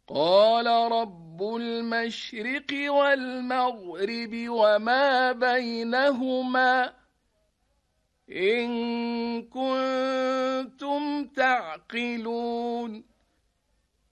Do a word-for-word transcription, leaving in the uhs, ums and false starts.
قال رب المشرق والمغرب وما بينهما إن كنتم تعقلون